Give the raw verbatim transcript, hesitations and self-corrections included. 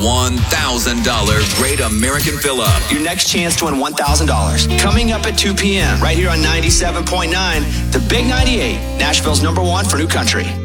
one thousand dollars Great American Fill-Up. Your next chance to win one thousand dollars. Coming up at two p.m. right here on ninety-seven point nine, The Big ninety-eight, Nashville's number one for new country.